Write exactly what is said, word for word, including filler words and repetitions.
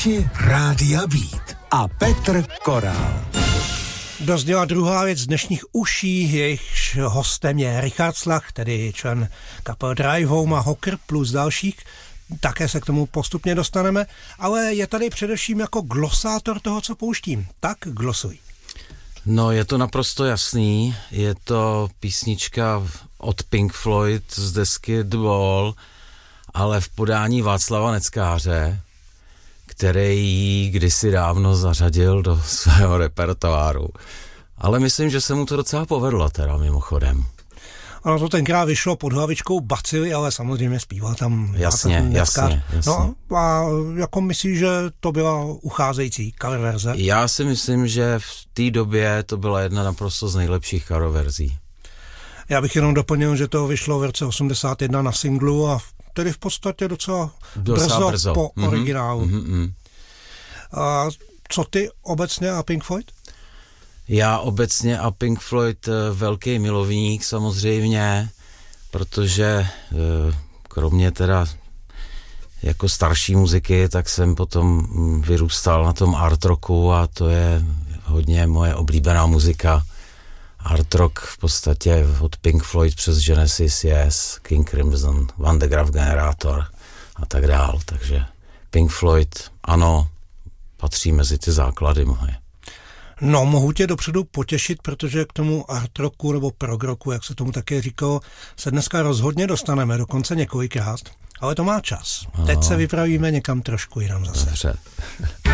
Posluchači Rádia Beat a Petr Korál. Dozněla druhá věc dnešních uší, jejichž hostem je Richard Slach, tedy člen kapel Drive Home a Hocker plus dalších. Také se k tomu postupně dostaneme, ale je tady především jako glosátor toho, co pouštím. Tak glosuj. No, je to naprosto jasný. Je to písnička od Pink Floyd z desky The Wall, ale v podání Václava Neckáře, který ji kdysi dávno zařadil do svého repertoáru. Ale myslím, že se mu to docela povedlo teda mimochodem. Ono to tenkrát vyšlo pod hlavičkou Bacily, ale samozřejmě zpíval tam jasně, jasně, jasně. No a jako myslíš, že to byla ucházející cover verze? Já si myslím, že v té době to byla jedna naprosto z nejlepších cover verzí. Já bych jenom doplnil, že to vyšlo v roce osmdesát jedna na singlu a tedy v podstatě docela, docela brzo, brzo po mm-hmm, originálu. Mm-hmm. A co ty obecně a Pink Floyd? Já obecně a Pink Floyd velký milovník samozřejmě, protože kromě teda jako starší muziky, tak jsem potom vyrůstal na tom art rocku a to je hodně moje oblíbená muzika. Art rock v podstatě od Pink Floyd přes Genesis, Yes, King Crimson, Van de Graaff Generator a tak dál. Takže Pink Floyd, ano, patří mezi ty základy moje. No, mohu tě dopředu potěšit, protože k tomu art rocku nebo prog rocku, jak se tomu také říkalo, se dneska rozhodně dostaneme, dokonce několikrát, ale to má čas. Teď se vypravíme někam trošku jinam zase. Dobře.